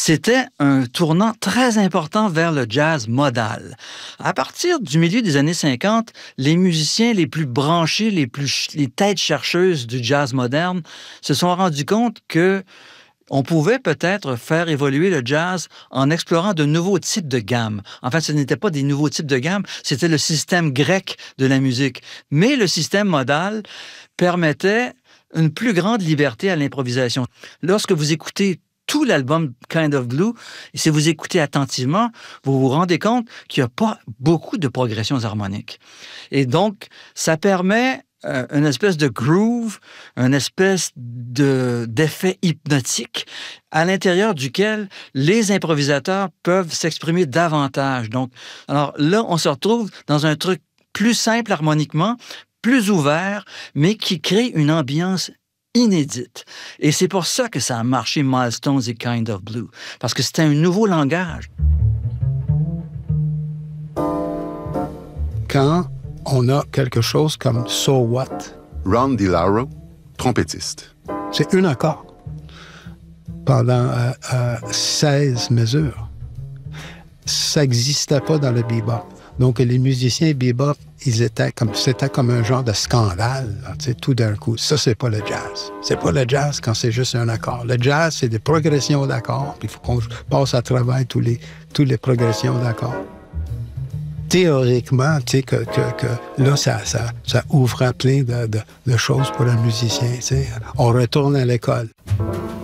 c'était un tournant très important vers le jazz modal. À partir du milieu des années 50, les musiciens les plus branchés, les têtes chercheuses du jazz moderne se sont rendus compte que on pouvait peut-être faire évoluer le jazz en explorant de nouveaux types de gammes. En fait, ce n'était pas des nouveaux types de gammes, c'était le système grec de la musique. Mais le système modal permettait une plus grande liberté à l'improvisation. Lorsque vous écoutez tout l'album Kind of Blue, et si vous écoutez attentivement, vous vous rendez compte qu'il n'y a pas beaucoup de progressions harmoniques. Et donc, ça permet une espèce de groove, une espèce d'effet hypnotique à l'intérieur duquel les improvisateurs peuvent s'exprimer davantage. Donc, alors là, on se retrouve dans un truc plus simple harmoniquement, plus ouvert, mais qui crée une ambiance inédite. Et c'est pour ça que ça a marché Milestones et Kind of Blue, parce que c'était un nouveau langage. Quand on a quelque chose comme So What? Ron DiLauro, trompettiste. C'est un accord pendant 16 mesures. Ça n'existait pas dans le bebop. Donc, les musiciens bebop, c'était comme un genre de scandale, là, tout d'un coup. Ça, c'est pas le jazz. C'est pas le jazz quand c'est juste un accord. Le jazz, c'est des progressions d'accords. Il faut qu'on passe à travers toutes les progressions d'accords. Théoriquement, tu sais, que là, ça ouvrait plein de choses pour un musicien, tu sais. On retourne à l'école.